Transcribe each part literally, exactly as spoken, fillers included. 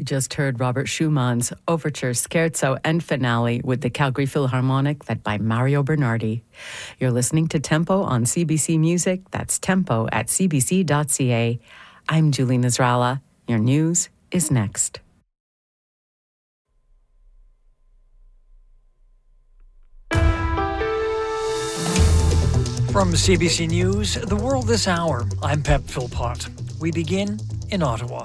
You just heard Robert Schumann's Overture, Scherzo and Finale with the Calgary Philharmonic, led by Mario Bernardi. You're listening to Tempo on C B C Music. That's tempo at c b c dot c a. I'm Julie Nasrallah. Your news is next. From C B C News, The World This Hour, I'm Pep Philpott. We begin in Ottawa.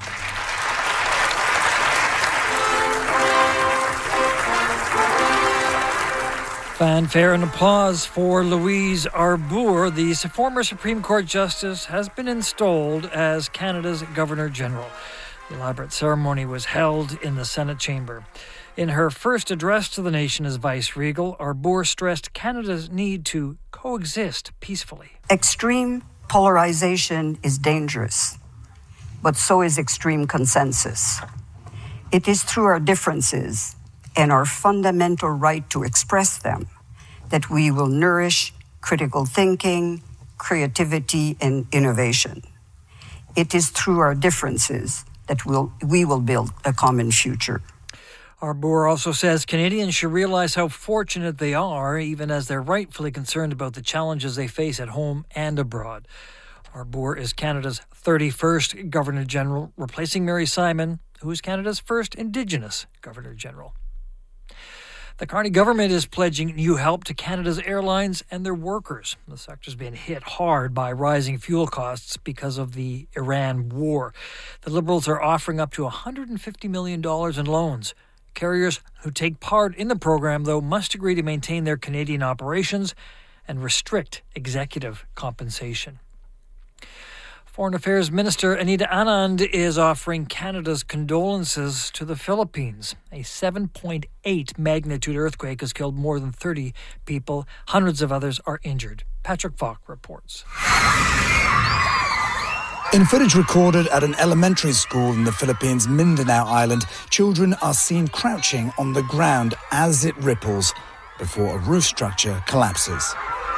Fanfare and applause for Louise Arbour. The former Supreme Court Justice has been installed as Canada's Governor-General. The elaborate ceremony was held in the Senate chamber. In her first address to the nation as Vice-Regal, Arbour stressed Canada's need to coexist peacefully. Extreme polarization is dangerous, but so is extreme consensus. It is through our differences and our fundamental right to express them that we will nourish critical thinking, creativity, and innovation. It is through our differences that we'll, we will build a common future. Arbour also says Canadians should realize how fortunate they are, even as they're rightfully concerned about the challenges they face at home and abroad. Arbour is Canada's thirty-first Governor-General, replacing Mary Simon, who is Canada's first Indigenous Governor-General. The Carney government is pledging new help to Canada's airlines and their workers. The sector's been hit hard by rising fuel costs because of the Iran war. The Liberals are offering up to one hundred fifty million dollars in loans. Carriers who take part in the program, though, must agree to maintain their Canadian operations and restrict executive compensation. Foreign Affairs Minister Anita Anand is offering Canada's condolences to the Philippines. A seven point eight magnitude earthquake has killed more than thirty people. Hundreds of others are injured. Patrick Falk reports. In footage recorded at an elementary school in the Philippines' Mindanao Island, children are seen crouching on the ground as it ripples before a roof structure collapses.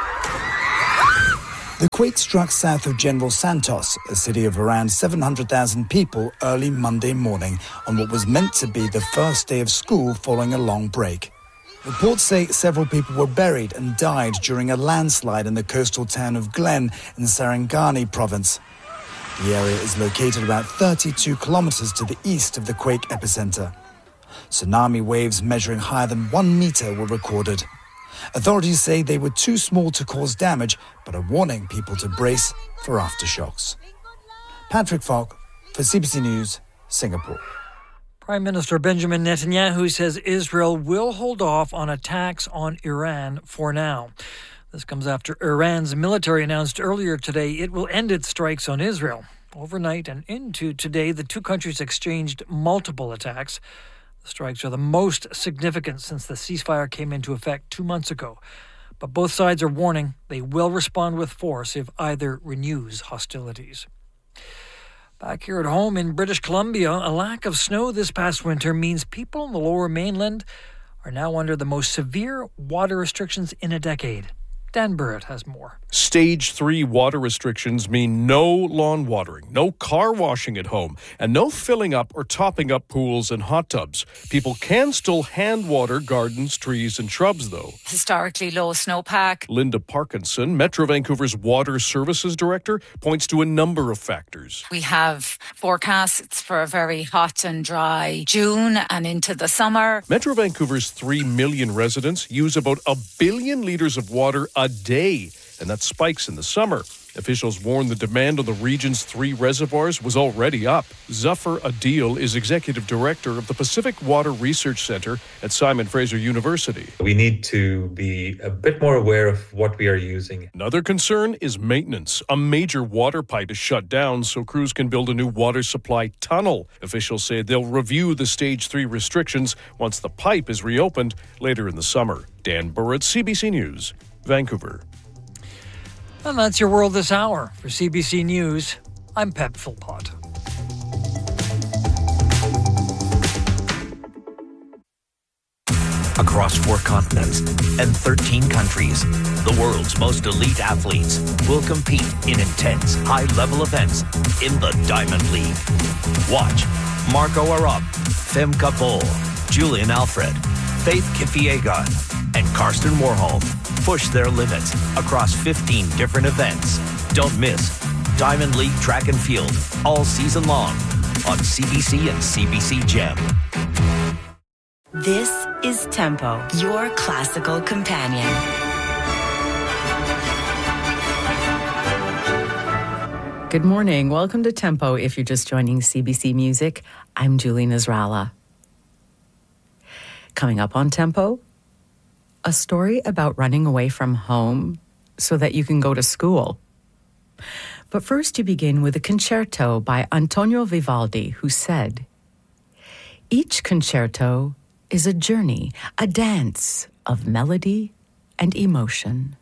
The quake struck south of General Santos, a city of around seven hundred thousand people, early Monday morning on what was meant to be the first day of school following a long break. Reports say several people were buried and died during a landslide in the coastal town of Glen in Sarangani province. The area is located about thirty-two kilometers to the east of the quake epicenter. Tsunami waves measuring higher than one meter were recorded. Authorities say they were too small to cause damage, but are warning people to brace for aftershocks. Patrick Falk for C B C News, Singapore. Prime Minister Benjamin Netanyahu says Israel will hold off on attacks on Iran for now. This comes after Iran's military announced earlier today it will end its strikes on Israel. Overnight and into today, the two countries exchanged multiple attacks. The strikes are the most significant since the ceasefire came into effect two months ago. But both sides are warning they will respond with force if either renews hostilities. Back here at home in British Columbia, a lack of snow this past winter means people in the Lower Mainland are now under the most severe water restrictions in a decade. Dan Burrett has more. Stage three water restrictions mean no lawn watering, no car washing at home, and no filling up or topping up pools and hot tubs. People can still hand water gardens, trees, and shrubs, though. Historically low snowpack. Linda Parkinson, Metro Vancouver's Water Services Director, points to a number of factors. We have forecasts for a very hot and dry June and into the summer. Metro Vancouver's three million residents use about a billion litres of water a day, and that spikes in the summer. Officials warn the demand on the region's three reservoirs was already up. Zafar Adil is executive director of the Pacific Water Research Center at Simon Fraser University. We need to be a bit more aware of what we are using. Another concern is maintenance. A major water pipe is shut down so crews can build a new water supply tunnel. Officials say they'll review the stage three restrictions once the pipe is reopened later in the summer. Dan Burrett, C B C News, Vancouver. And that's your World This Hour. For C B C News, I'm Pep Philpott. Across four continents and thirteen countries, the world's most elite athletes will compete in intense, high-level events in the Diamond League. Watch Marco Arop Femke Bol, Julian Alfred, Faith Kipiegon, and Karsten Warholm push their limits across fifteen different events. Don't miss Diamond League Track and Field all season long on C B C and C B C Gem. This is Tempo, your classical companion. Good morning. Welcome to Tempo. If you're just joining C B C Music, I'm Julie Nasrallah. Coming up on Tempo, a story about running away from home so that you can go to school. But first you begin with a concerto by Antonio Vivaldi, who said, "Each concerto is a journey, a dance of melody and emotion."